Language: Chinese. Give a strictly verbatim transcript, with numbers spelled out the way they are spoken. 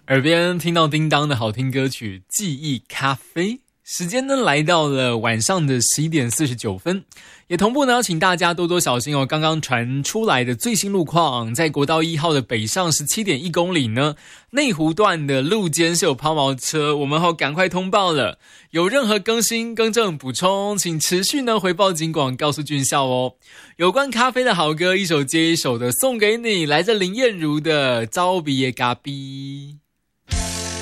耳边听到叮当的好听歌曲《记忆咖啡》，时间呢来到了晚上的十一点四十九分，也同步呢，请大家多多小心哦。刚刚传出来的最新路况，在国道一号的北上 十七点一公里呢，内湖段的路肩是有抛锚车，我们好赶快通报了。有任何更新、更正、补充，请持续呢回报警广，告诉军校哦。有关咖啡的好歌，一首接一首的送给你，来自林燕如的《招比耶咖比》。